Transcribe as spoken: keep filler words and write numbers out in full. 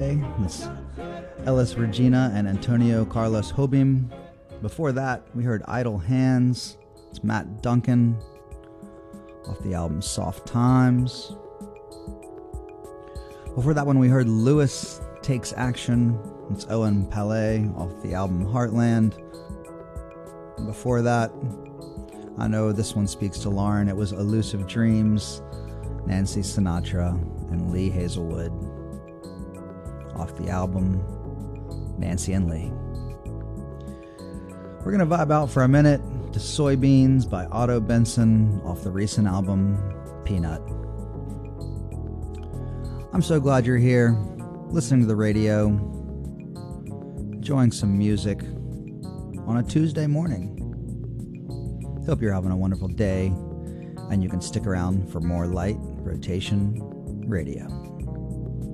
Palais. That's Ellis Regina and Antonio Carlos Jobim. Before that, we heard Idle Hands. It's Matt Duncan off the album Soft Times. Before that one, we heard Lewis Takes Action. It's Owen Palais off the album Heartland. And before that, I know this one speaks to Lauren. It was Elusive Dreams, Nancy Sinatra, and Lee Hazelwood off the album Nancy and Lee. We're going to vibe out for a minute to Soybeans by Otto Benson off the recent album Peanut. I'm so glad you're here, listening to the radio, enjoying some music on a Tuesday morning. Hope you're having a wonderful day, and you can stick around for more Light Rotation Radio.